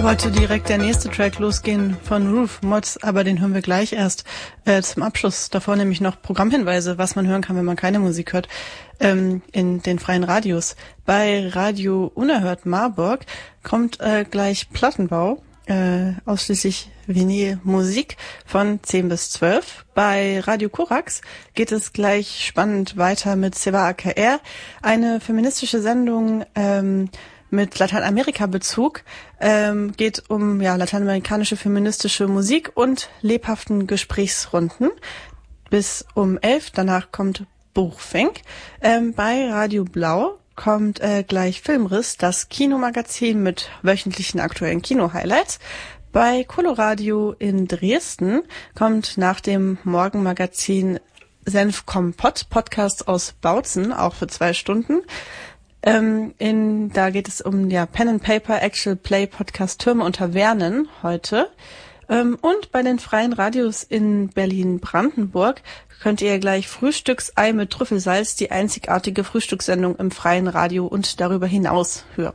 Da wollte direkt der nächste Track losgehen von Roof Mods, aber den hören wir gleich erst zum Abschluss. Davor nämlich noch Programmhinweise, was man hören kann, wenn man keine Musik hört, in den freien Radios. Bei Radio Unerhört Marburg kommt gleich Plattenbau, ausschließlich Vinyl-Musik von 10 bis 12. Bei Radio Korax geht es gleich spannend weiter mit Seva AKR, eine feministische Sendung mit Lateinamerika-Bezug, geht um lateinamerikanische feministische Musik und lebhaften Gesprächsrunden bis um 11. Danach kommt Buchfink. Bei Radio Blau kommt gleich Filmriss, das Kinomagazin mit wöchentlichen aktuellen Kino-Highlights. Bei Coloradio in Dresden kommt nach dem Morgenmagazin Senfkompott, Podcast aus Bautzen, auch für 2 Stunden. Da geht es um Pen and Paper Actual Play Podcast Türme unter Vernen heute. Und bei den freien Radios in Berlin-Brandenburg könnt ihr gleich Frühstücksei mit Trüffelsalz, die einzigartige Frühstückssendung im freien Radio und darüber hinaus hören.